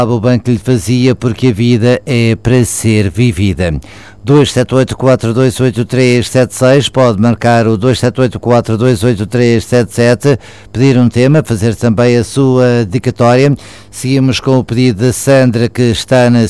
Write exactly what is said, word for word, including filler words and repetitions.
o bem que lhe fazia, porque a vida é para ser vivida. dois sete oito quatro dois oito três sete seis, pode marcar o dois sete oito quatro dois oito três sete sete, pedir um tema, fazer também a sua dedicatória. Seguimos com o pedido da Sandra, que está na